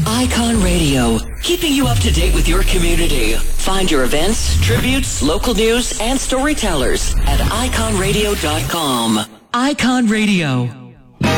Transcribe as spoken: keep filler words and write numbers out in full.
Icon Radio, keeping you up to date with your community. Find your events, tributes, local news, and storytellers at icon radio dot com. Icon Radio.